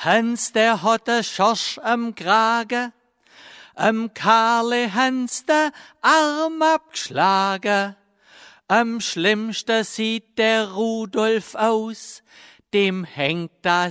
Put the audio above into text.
Hans, der hatte Schorsch am Krage, am Karle Hans der Arm abgeschlagen. Am schlimmsten sieht der Rudolf aus, dem hängt da